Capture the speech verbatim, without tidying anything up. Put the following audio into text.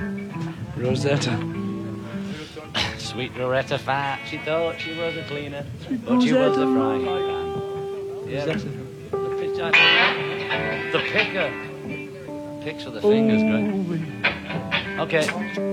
Rosetta. Sweet Rosetta fat. She thought she was a cleaner, Sweet but she was a Rosetta. frying pan. Yeah, Rosetta. the pitch. The picker. Picks with the fingers, great. Okay.